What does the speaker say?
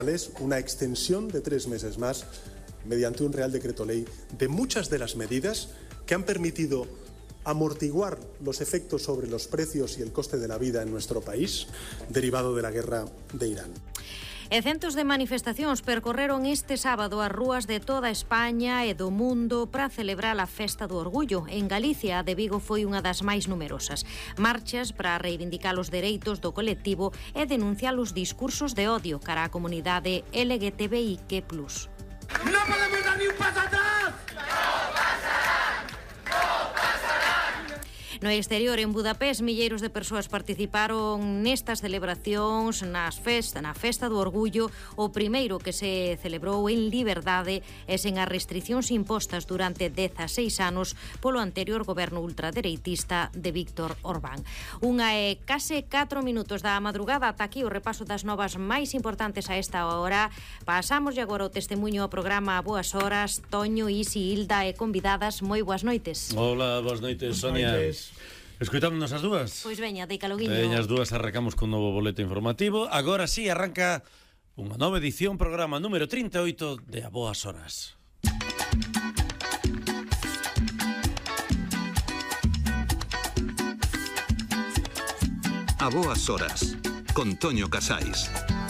Es una extensión de 3 meses más, mediante un Real Decreto Ley, de muchas de las medidas que han permitido amortiguar los efectos sobre los precios y el coste de la vida en nuestro país, derivado de la guerra de Irán. E centos de manifestacións percorreron este sábado as rúas de toda España e do mundo para celebrar a Festa do Orgullo. En Galicia, a de Vigo foi unha das máis numerosas. Marchas para reivindicar os dereitos do colectivo e denunciar os discursos de odio cara á comunidade LGTBIQ+. ¡No podemos dar ni un paso atrás! No exterior, en Budapest, milleiros de persoas participaron nestas celebracións na Festa do Orgullo, o primeiro que se celebrou en liberdade e sen as restriccións impostas durante 16 anos polo anterior goberno ultradereitista de Víctor Orbán. Unha e case 4 minutos da madrugada, ata aquí o repaso das novas máis importantes a esta hora. Pasamos agora o testemunho ao programa Boas Horas. Toño, Isi, Hilda e convidadas, moi boas noites. Hola, boas noites, Sonia. Escoitámonos as dúas? Pois veña, deica loguiño. Veña as dúas, arrancamos con un novo boleto informativo. Agora sí, arranca unha nova edición, programa número 38 de A Boas Horas. A Boas Horas, con Toño Casais.